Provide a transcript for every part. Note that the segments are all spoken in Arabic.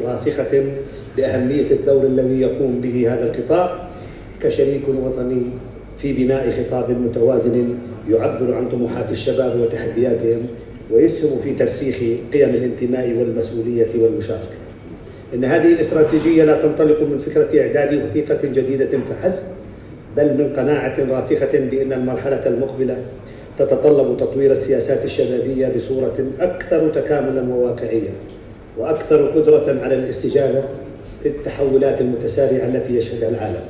راسخة بأهمية الدور الذي يقوم به هذا القطاع كشريك وطني في بناء خطاب متوازن يعبر عن طموحات الشباب وتحدياتهم ويسهم في ترسيخ قيم الانتماء والمسؤولية والمشاركة. إن هذه الاستراتيجية لا تنطلق من فكرة إعداد وثيقة جديدة فحسب، بل من قناعة راسخة بأن المرحلة المقبلة تتطلب تطوير السياسات الشبابية بصورة أكثر تكاملا وواقعية وأكثر قدرة على الاستجابة للتحولات المتسارعة التي يشهدها العالم.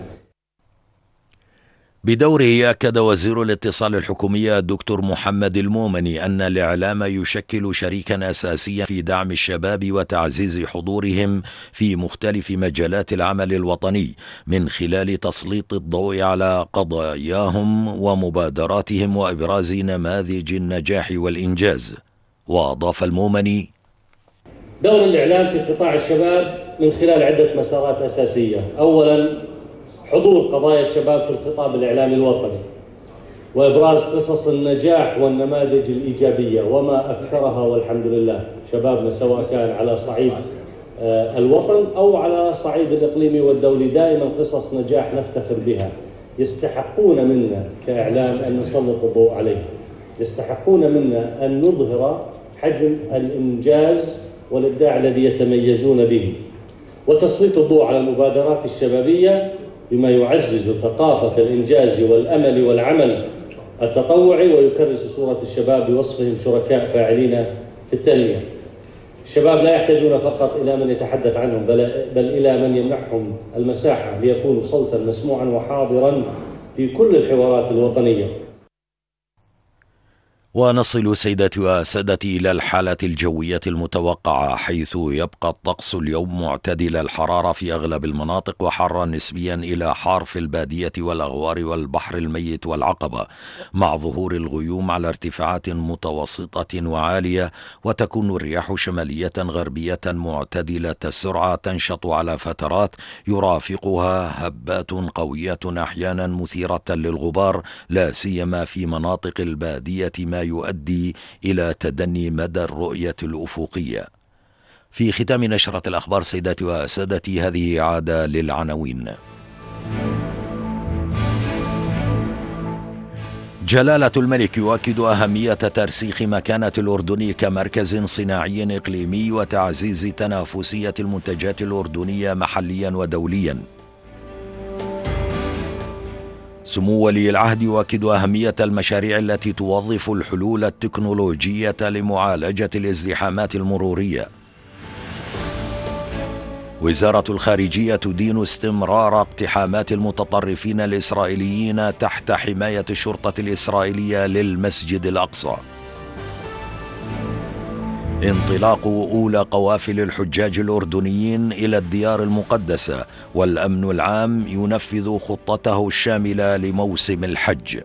بدوره أكد وزير الاتصال الحكومي الدكتور محمد المومني أن الإعلام يشكل شريكا أساسيا في دعم الشباب وتعزيز حضورهم في مختلف مجالات العمل الوطني من خلال تسليط الضوء على قضاياهم ومبادراتهم وإبراز نماذج النجاح والإنجاز. وأضاف المومني: دور الإعلام في قطاع الشباب من خلال عدة مسارات أساسية. أولا، حضور قضايا الشباب في الخطاب الإعلامي الوطني وإبراز قصص النجاح والنماذج الإيجابية وما أكثرها والحمد لله. شبابنا سواء كان على صعيد الوطن أو على صعيد الإقليمي والدولي دائما قصص نجاح نفتخر بها. يستحقون منا كإعلام أن نسلط الضوء عليه، يستحقون منا أن نظهر حجم الإنجاز والإبداع الذي يتميزون به، وتسليط الضوء على المبادرات الشبابية بما يعزز ثقافة الإنجاز والأمل والعمل التطوعي ويكرس صورة الشباب بوصفهم شركاء فاعلين في التنمية. الشباب لا يحتاجون فقط إلى من يتحدث عنهم بل إلى من يمنحهم المساحة ليكونوا صوتا مسموعا وحاضرا في كل الحوارات الوطنية. ونصل سيداتي وسادتي إلى الحالة الجوية المتوقعة، حيث يبقى الطقس اليوم معتدل الحرارة في أغلب المناطق وحارا نسبيا إلى حار في البادية والأغوار والبحر الميت والعقبة، مع ظهور الغيوم على ارتفاعات متوسطة وعالية. وتكون الرياح شمالية غربية معتدلة السرعة تنشط على فترات، يرافقها هبات قوية أحيانا مثيرة للغبار، لا سيما في مناطق البادية، ما يؤدي إلى تدني مدى الرؤية الأفقية. في ختام نشرة الأخبار سيداتي وسادتي، هذه عادة للعناوين. جلالة الملك يؤكد أهمية ترسيخ مكانة الأردن كمركز صناعي إقليمي وتعزيز تنافسية المنتجات الأردنية محليا ودوليا. سمو ولي العهد يؤكد أهمية المشاريع التي توظف الحلول التكنولوجية لمعالجة الازدحامات المرورية. وزارة الخارجية تدين استمرار اقتحامات المتطرفين الإسرائيليين تحت حماية الشرطة الإسرائيلية للمسجد الأقصى. انطلاق أولى قوافل الحجاج الأردنيين إلى الديار المقدسة، والأمن العام ينفذ خطته الشاملة لموسم الحج.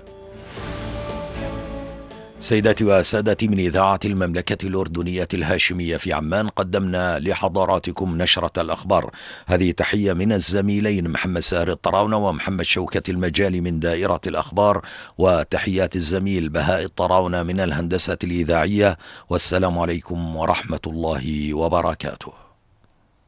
سيداتي وسادتي، من إذاعة المملكة الأردنية الهاشمية في عمان قدمنا لحضراتكم نشرة الأخبار. هذه تحية من الزميلين محمد ساهر الطراونة ومحمد شوكة المجالي من دائرة الأخبار، وتحيات الزميل بهاء الطراونة من الهندسة الإذاعية. والسلام عليكم ورحمة الله وبركاته.